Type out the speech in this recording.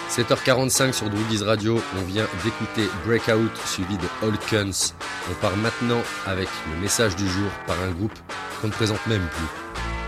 7h45 sur Droogies Radio, on vient d'écouter Breakout suivi de All Guns. On part maintenant avec le message du jour par un groupe qu'on ne présente même plus.